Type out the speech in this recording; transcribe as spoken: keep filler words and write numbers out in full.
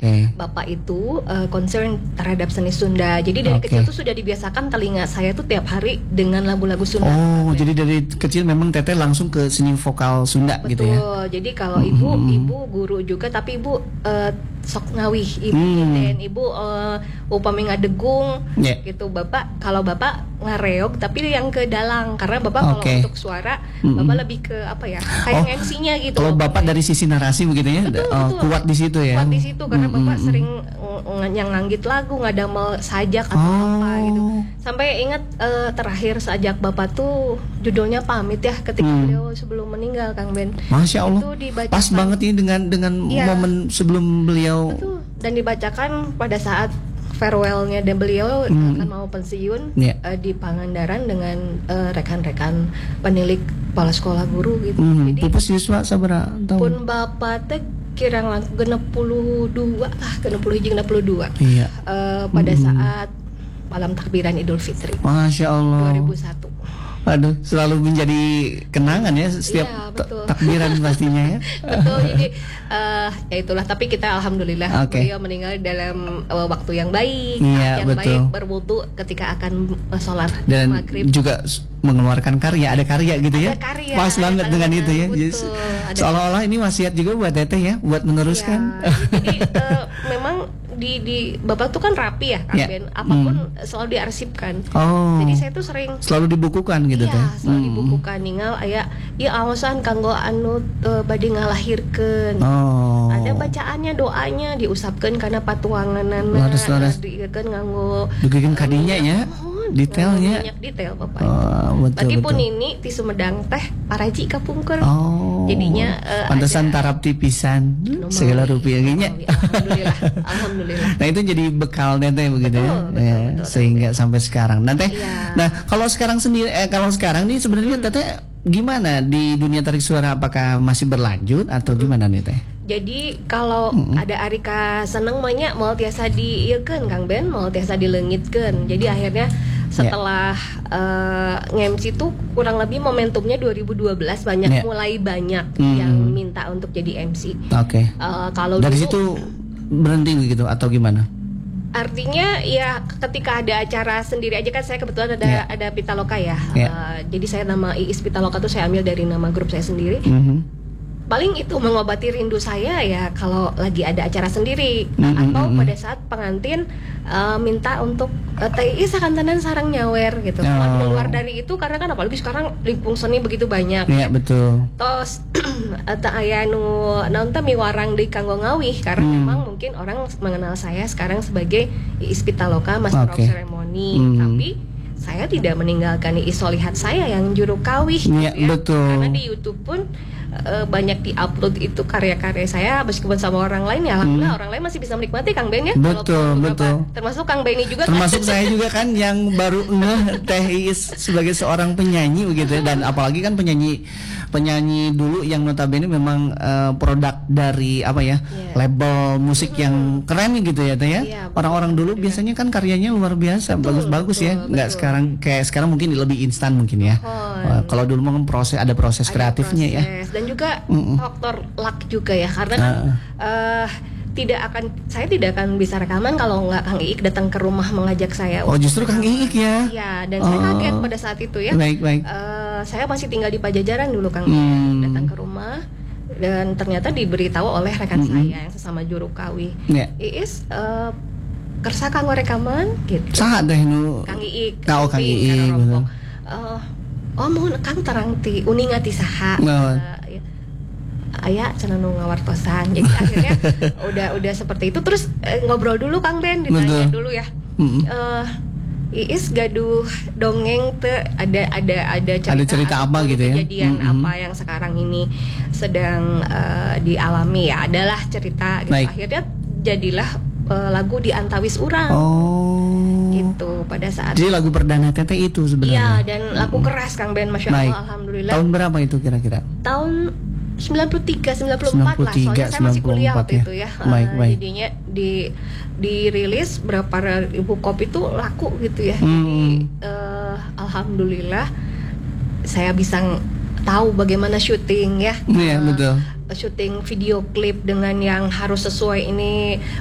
okay. bapak itu uh, concern terhadap seni Sunda. Jadi dari okay. kecil tuh sudah dibiasakan telinga saya tuh tiap hari dengan lagu-lagu Sunda. Oh, jadi dari kecil memang Teteh langsung ke seni vokal Sunda. Betul. Gitu ya. Jadi kalau ibu, hmm. ibu guru juga, tapi ibu uh, sok ngawih, ibu hmm. dan ibu uh, upami ngadegung, yeah. gitu. Bapak kalau bapak ngareog, tapi yang ke dalang, karena bapak kalau okay. untuk suara, mm-hmm. bapak lebih ke apa ya, kayak oh, M C-nya gitu. Kalau bapak dari sisi narasi begitu ya, betul, uh, betul. kuat di situ ya. Kuat di situ karena mm-hmm. bapak sering yang nganggit lagu, ngadamel sajak atau oh. apa gitu. Sampai ingat uh, terakhir sajak bapak tuh judulnya Pamit ya, ketika hmm. beliau sebelum meninggal, Kang Ben. Masya Allah. Pas banget ini dengan dengan ya. momen sebelum beliau. Betul. Dan dibacakan pada saat farewellnya dan beliau hmm. akan mau pensiun yeah. uh, di Pangandaran dengan uh, rekan-rekan penilik kepala sekolah guru gitu. Hmm. Jadi pupus siswa sabaraha tahun? Pun bapak teh kirang genep puluh dua lah, genep puluh hiji genep puluh dua. Iya. Uh, pada hmm. saat malam takbiran Idul Fitri. Masya Allah. dua ribu satu. Aduh, selalu menjadi kenangan ya setiap ya, takbiran pastinya ya. Betul, jadi uh, ya itulah. Tapi kita alhamdulillah okay. beliau meninggal dalam uh, waktu yang baik, ya, yang betul. baik, berwudu ketika akan uh, sholat dan maghrib. Juga mengeluarkan karya, ada karya gitu ya. Ada karya. Pas banget dengan itu ya. Betul, seolah-olah ini wasiat juga buat Teteh ya, buat meneruskan. Ya, jadi uh, memang di di bapak tuh kan rapi ya, Kang yeah. Ben. Apapun hmm. selalu diarsipkan. Oh. Jadi saya tuh sering selalu dibukukan gitu iya, teh. selalu hmm. dibukukan ninggal aya ieu aosan kanggo anu uh, bade ngalahirkeun. Oh. Ada bacaannya, doanya diusapkeun kana patuanganana. Laras-laras dikeun nganggo dugikeun kadinya ya. Detailnya. Banyak detail bapak. Oh, betul, Lagipun betul. ini ti Sumedang teh paraji kapungkur. Oh. Jadinya uh, pantesan tarap tipisan segala rupiah nya. Alhamdulillah. Alhamdulillah. Nah itu jadi bekal Teteh begitu betul, ya. Betul, ya betul, sehingga betul. sampai sekarang. Nah Teh. Ya. Nah, kalau sekarang sendiri eh kalau sekarang nih sebenarnya hmm. Teteh gimana di dunia tarik suara, apakah masih berlanjut atau gimana nih Teh? Jadi kalau hmm. ada Arika seneng banyak mau tiasa diieukeun Kang Ben, mau tiasa dileungitkeun. Jadi akhirnya setelah yeah. uh, nge-M C itu kurang lebih momentumnya dua ribu dua belas banyak yeah. mulai banyak hmm. yang minta untuk jadi M C. Oke. Okay. Uh, kalau dari dulu, situ berhenti gitu atau gimana? Artinya ya ketika ada acara sendiri aja kan, saya kebetulan ada yeah. ada Pitaloka ya. Yeah. Uh, jadi saya nama Iis Pitaloka tuh saya ambil dari nama grup saya sendiri. Mm-hmm. Paling itu mengobati rindu saya ya kalau lagi ada acara sendiri, mm-hmm. atau pada saat pengantin uh, minta untuk uh, Teh Iis akantanan sarang nyawer gitu. Oh. Keluar dari itu karena kan apalagi sekarang lingkung seni begitu banyak. Iya, yeah, betul. Tos eta aya nu naon teh miwarang di kanggo ngawih karena mm. memang mungkin orang mengenal saya sekarang sebagai Iis Pitaloka, Master okay. of Ceremony, mm. tapi saya tidak meninggalkan Iis Solihat saya yang juru kawih yeah, gitu ya. Betul. Karena di YouTube pun Uh, banyak diupload itu karya-karya saya meskipun sama orang lain ya alhamdulillah hmm. orang lain masih bisa menikmati Kang Ben ya. Betul, betul. Termasuk Kang Benny juga. Termasuk kan? saya juga kan yang baru ngeh Teh Iis sebagai seorang penyanyi begitu ya, dan apalagi kan penyanyi penyanyi dulu yang notabene memang uh, produk dari apa ya yeah. label musik hmm. yang keren gitu ya Teh ya. Yeah, orang-orang dulu betul. Biasanya kan karyanya luar biasa, bagus-bagus ya. Nggak sekarang kayak sekarang mungkin lebih instan mungkin ya. Oh, uh, kalau dulu memang proses ada proses ada kreatifnya proses. ya. Dan juga mm-mm. faktor luck juga ya karena kan uh. Uh, tidak akan saya tidak akan bisa rekaman kalau nggak Kang Iik datang ke rumah mengajak saya. Oh justru Kang Iik ya? Iya, dan oh. saya kaget pada saat itu ya. Baik baik. Uh, saya masih tinggal di Pajajaran dulu Kang Iik hmm. datang ke rumah dan ternyata diberitahu oleh rekan mm-hmm. saya yang sesama juru kawih. Yeah. Iis uh, kersa kanggo rekaman gitu. Saha deh nu Kang Iik. Tahu Kang Iik. Uh, oh mohon Kang terang ti uning ati saha. No. Uh, Ayah cenah nu ngawartosan. Jadi akhirnya udah udah seperti itu terus eh, ngobrol dulu Kang Ben, ditanya Betul. dulu ya. Mm-hmm. Uh, Iis gaduh dongeng teh ada ada ada cerita, ada cerita apa gitu ya? Kejadian mm-hmm. apa yang sekarang ini sedang uh, dialami ya, adalah cerita gitu. Akhirnya jadilah uh, lagu Di Antawis Urang. Oh. Gitu pada saat. Jadi lagu perdana Teteh itu sebenarnya. Iya, dan lagu mm-hmm. keras Kang Ben, Masya Allah, alhamdulillah. Tahun berapa itu kira-kira? Tahun sembilan puluh tiga, sembilan puluh empat lah, soalnya saya masih kuliah waktu ya. itu ya. Baik, uh, baik. Jadinya di dirilis berapa ribu kopi itu laku gitu ya. Hmm. Jadi uh, alhamdulillah saya bisa tahu bagaimana syuting ya. Iya, uh, betul. Syuting video klip dengan yang harus sesuai ini